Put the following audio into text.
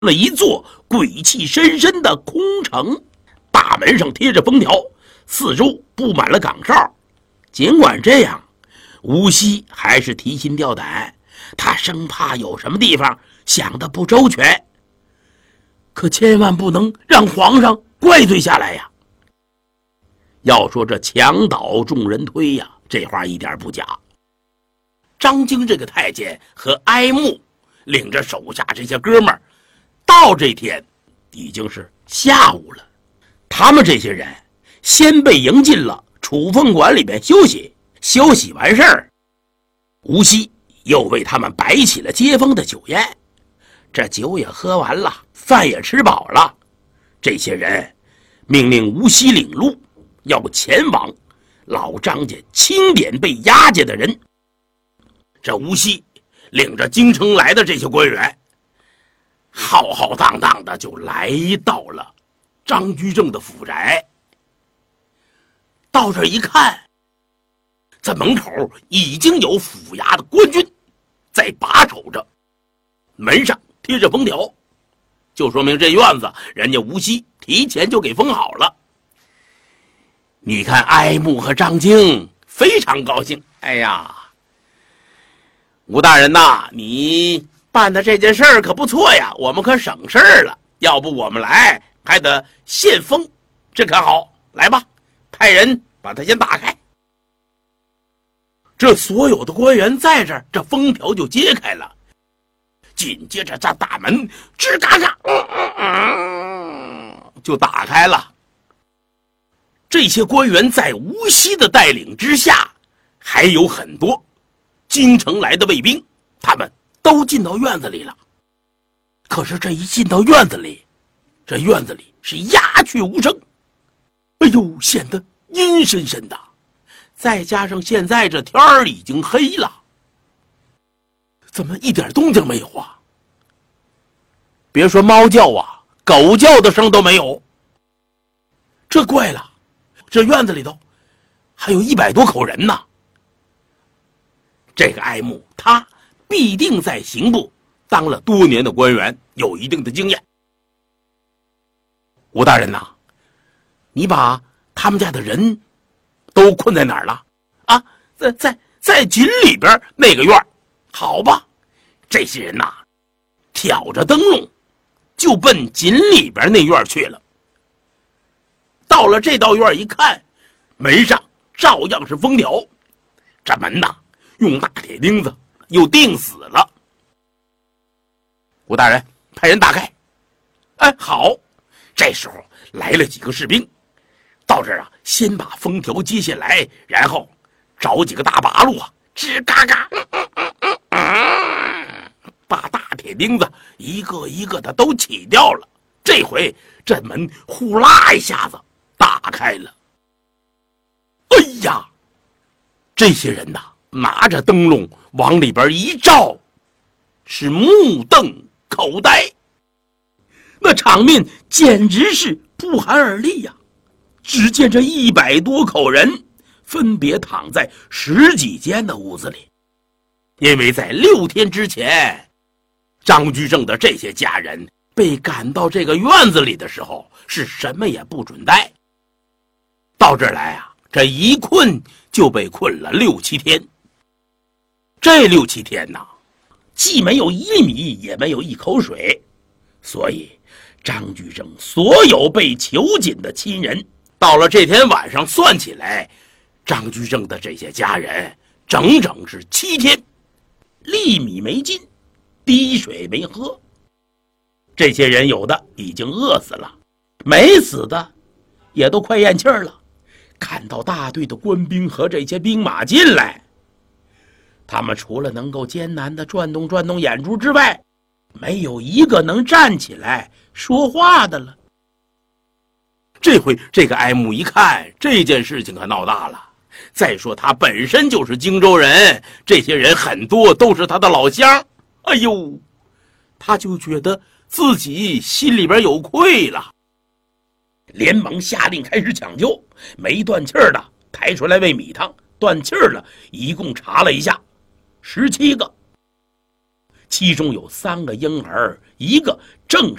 了一座鬼气深深的空城，大门上贴着封条，四周布满了岗哨。尽管这样，吴锡还是提心吊胆，他生怕有什么地方想得不周全，可千万不能让皇上怪罪下来呀。要说这墙倒众人推呀，这话一点不假。张京这个太监和哀穆领着手下这些哥们儿，到这天已经是下午了。他们这些人先被迎进了储凤馆里边休息，休息完事儿，吴锡又为他们摆起了接风的酒宴。这酒也喝完了，饭也吃饱了，这些人命令吴锡领路，要前往老张家清点被押解的人。这吴锡领着京城来的这些官员，浩浩荡荡的就来到了张居正的府宅。到这一看，这门口已经有府衙的官军在把守着，门上贴着封条，就说明这院子人家吴锡提前就给封好了。你看哀穆和张京非常高兴，哎呀，吴大人呐，你办的这件事儿可不错呀，我们可省事儿了，要不我们来还得现封，这可好，来吧，派人把它先打开。这所有的官员在这儿，这封条就揭开了，紧接着这大门吱嘎嘎就打开了。这些官员在吴锡的带领之下，还有很多京城来的卫兵，他们都进到院子里了。可是这一进到院子里，这院子里是鸦雀无声，哎呦，显得阴森森的。再加上现在这天儿已经黑了，怎么一点动静没有啊？别说猫叫啊，狗叫的声都没有。这怪了，这院子里头还有100多口人呢。这个哀穆他必定在刑部当了多年的官员，有一定的经验。吴大人呐，你把他们家的人都困在哪儿了？啊，在井里边那个院。好吧，这些人呐，挑着灯笼就奔井里边那院去了。到了这道院一看，门上照样是封条，这门呐用大铁钉子又钉死了。吴大人，派人打开。哎，好。这时候来了几个士兵，到这儿啊，先把封条揭下来，然后找几个大把路啊，吱嘎嘎，把大铁钉子一个一个的都起掉了。这回这门呼啦一下子打开了。哎呀，这些人呐，拿着灯笼往里边一照，是目瞪口呆，那场面简直是不寒而栗呀！只见这100多口人分别躺在10几间的屋子里，因为在6天之前，张居正的这些家人被赶到这个院子里的时候，是什么也不准带。到这儿来啊，这一困就被困了6、7天。这6、7天呐，既没有1粒米，也没有1口水，所以张居正所有被囚禁的亲人，到了这天晚上算起来，张居正的这些家人整整是7天，粒米没进，滴水没喝。这些人有的已经饿死了，没死的也都快咽气儿了。看到大队的官兵和这些兵马进来，他们除了能够艰难地转动眼珠之外，没有一个能站起来说话的了。这回这个哀穆一看，这件事情可闹大了。再说他本身就是荆州人，这些人很多都是他的老乡。哎呦，他就觉得自己心里边有愧了，连忙下令开始抢救。没断气儿的抬出来喂米汤，断气儿了一共查了一下，17个。 其中有3个婴儿，一个正